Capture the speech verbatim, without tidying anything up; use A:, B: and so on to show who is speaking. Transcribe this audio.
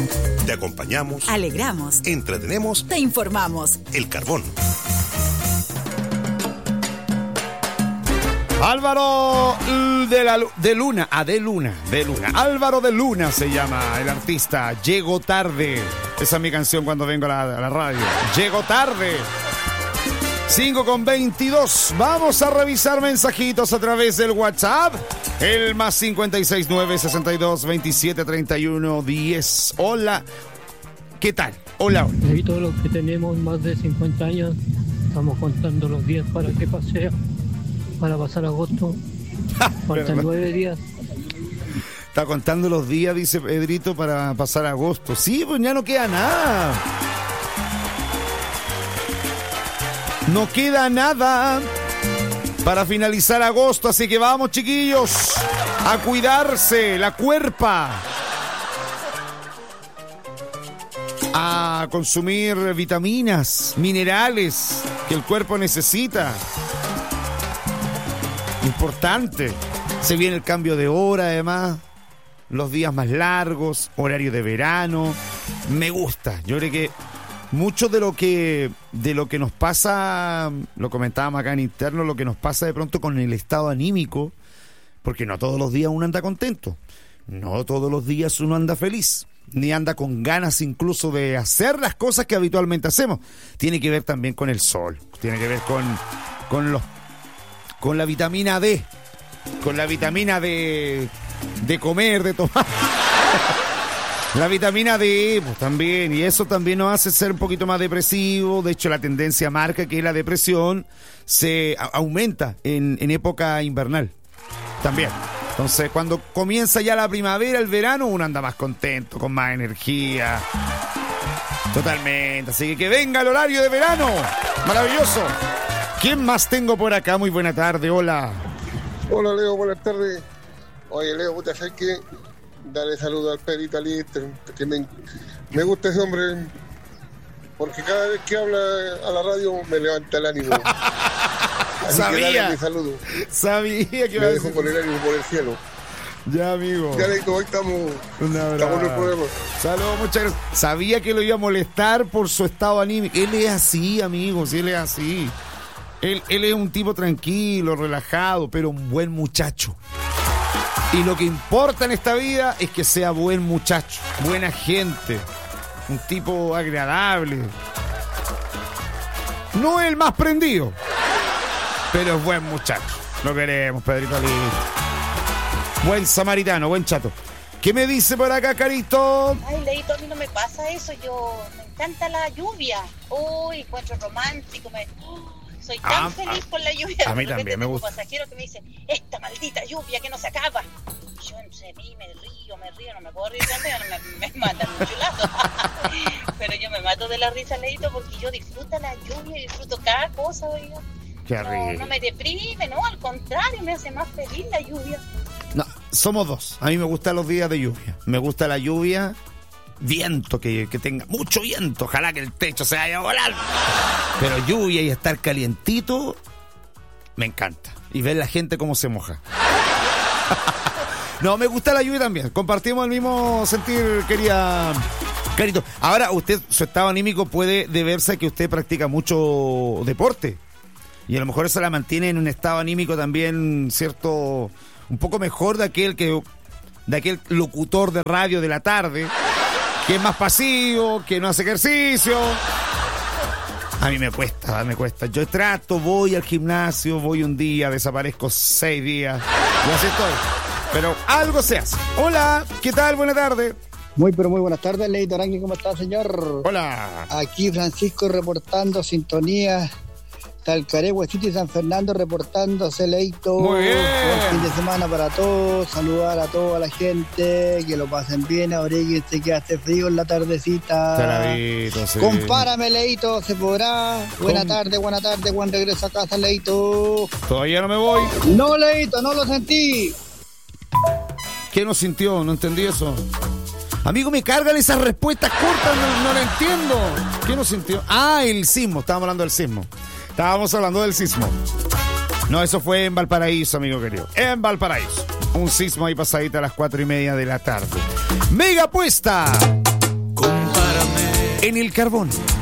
A: Te acompañamos,
B: alegramos,
A: entretenemos,
B: te informamos.
A: El Carbón.
C: Álvaro de, la, de Luna, ah, de Luna, de Luna. Álvaro de Luna se llama el artista. Llego tarde. Esa es mi canción cuando vengo a la, a la radio. Llego tarde. cinco con veintidós. Vamos a revisar mensajitos a través del WhatsApp. El más cincuenta y seis nueve sesenta y dos veintisiete treinta y uno diez. Hola. ¿Qué tal? Hola.
D: Y todos los que tenemos más de cincuenta años estamos contando los días para que pase, para pasar agosto. Faltan nueve días.
C: Está contando los días, dice Pedrito, para pasar agosto. Sí, pues ya no queda nada. No queda nada para finalizar agosto, así que vamos, chiquillos, a cuidarse la cuerpa, a consumir vitaminas, minerales que el cuerpo necesita. Importante. Se viene el cambio de hora, además, los días más largos, horario de verano. Me gusta. Yo creo que mucho de lo que de lo que nos pasa, lo comentábamos acá en interno, lo que nos pasa de pronto con el estado anímico, porque no todos los días uno anda contento, no todos los días uno anda feliz, ni anda con ganas incluso de hacer las cosas que habitualmente hacemos. Tiene que ver también con el sol, tiene que ver con con los con la vitamina D, con la vitamina de de comer, de tomar. La vitamina D, pues también, y eso también nos hace ser un poquito más depresivo. De hecho, la tendencia marca que la depresión se a- aumenta en, en época invernal también. Entonces, cuando comienza ya la primavera, el verano, uno anda más contento, con más energía. Totalmente. Así que que venga el horario de verano. Maravilloso. ¿Quién más tengo por acá? Muy buena tarde, hola.
E: Hola, Leo, buenas tardes. Oye, Leo, puta, ¿sabes qué? Dale saludo al Pedrito Lister, que me, me gusta ese hombre, porque cada vez que habla a la radio me levanta el ánimo. Así
C: Sabía.
E: que dale mi saludo.
C: Sabía que
E: me dejo por el ánimo por el cielo.
C: Ya, amigo.
E: Ya, Leito, hoy estamos,
C: Un abrazo.
E: estamos en el programa.
C: Saludos, muchas gracias. Sabía que lo iba a molestar por su estado anímico. Él es así, amigos, él es así. Él, él es un tipo tranquilo, relajado, pero un buen muchacho. Y lo que importa en esta vida es que sea buen muchacho, buena gente, un tipo agradable. No el más prendido, pero es buen muchacho. Lo queremos, Pedrito Listo. Buen samaritano, buen chato. ¿Qué me dice por acá, Carito?
F: Ay, Leito, a mí no me pasa eso. Yo me encanta la lluvia. Uy, encuentro romántico. Me... Soy tan
C: Ah,
F: feliz
C: ah,
F: con la lluvia.
C: a mí
F: De repente
C: también me
F: tengo
C: gusta.
F: pasajeros que me dicen, esta maldita lluvia que no se acaba. Y yo entre mí me río, me río, no me puedo reír tanto, ya no me, me matan un chulazo. Pero yo me mato de la risa, Leito, porque yo disfruto la lluvia, disfruto cada cosa, oiga.
C: Qué
F: No,
C: rico.
F: no me deprime, no, al contrario, me hace más feliz la lluvia.
C: No, somos dos. A mí me gustan los días de lluvia. Me gusta la lluvia, viento, que, que tenga mucho viento. Ojalá que el techo se vaya a volar. Pero lluvia y estar calientito, me encanta. Y ver la gente cómo se moja. No, me gusta la lluvia también. Compartimos el mismo sentir, quería Carito. Ahora, usted, su estado anímico puede deberse a que usted practica mucho deporte. Y a lo mejor eso la mantiene en un estado anímico también, cierto, un poco mejor de aquel que de aquel locutor de radio de la tarde, que es más pasivo, que no hace ejercicio. A mí me cuesta, me cuesta. Yo trato, voy al gimnasio, voy un día, desaparezco seis días. Y así estoy. Pero algo se hace. Hola, ¿qué tal? Buenas tardes.
G: Muy, pero muy buenas tardes, Leito Arangui, ¿cómo está, señor?
C: Hola.
G: Aquí Francisco reportando sintonía. Talcaregua, City San Fernando reportándose, Leito.
C: Muy bien.
G: Buen fin de semana para todos. Saludar a toda la gente. Que lo pasen bien. Abríguense que hace frío en la tardecita.
C: Saladito, sí.
G: Compárame, Leito, se podrá. Buena
C: Com-
G: tarde, buena tarde. Buen regreso a casa, Leito.
C: Todavía no me voy.
G: No, Leito, no lo sentí.
C: ¿Qué no sintió? No entendí eso. Amigo, me cargan esas respuestas cortas, no, no lo entiendo. ¿Qué no sintió? Ah, el sismo, estábamos hablando del sismo. Estábamos hablando del sismo. No, eso fue en Valparaíso, amigo querido. En Valparaíso. Un sismo ahí pasadita a las cuatro y media de la tarde. Mega apuesta. en el carbón.